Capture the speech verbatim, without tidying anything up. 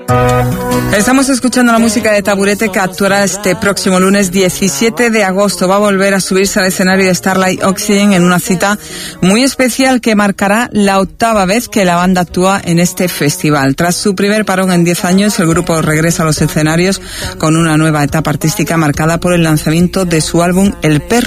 Estamos escuchando la música de Taburete, que actuará este próximo lunes diecisiete de agosto. Va a volver a subirse al escenario de Starlight Oxygen en una cita muy especial que marcará la octava vez que la banda actúa en este festival. Tras su primer parón en diez años, el grupo regresa a los escenarios con una nueva etapa artística marcada por el lanzamiento de su álbum El Perro